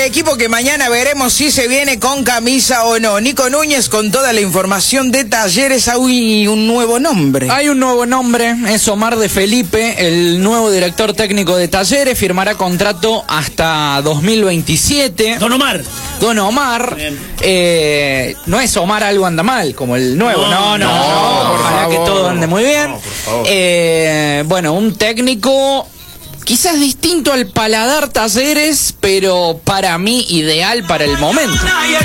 equipo que mañana veremos si se viene con camisa o no. Nico Núñez con toda la información de Talleres. Hay un nuevo nombre. Hay un nuevo nombre, es Omar de Felipe, el nuevo director técnico de Talleres. Firmará contrato hasta 2027. Don Omar. No es Omar algo anda mal, como el nuevo. No, ojalá que todo ande muy bien. Bueno, un técnico quizás distinto al paladar Talleres, pero para mí ideal para el momento.